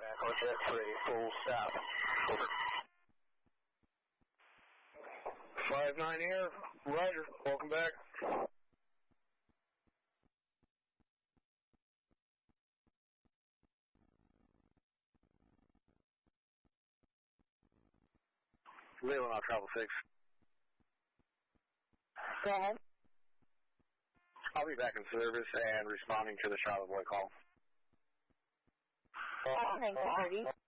Back on jet 3, full stop. Over. 5-9 here. Roger. Welcome back. Leland, I'll travel 6. Go ahead. I'll be back in service and responding to the Charlotte Boy call. Thank you, 30.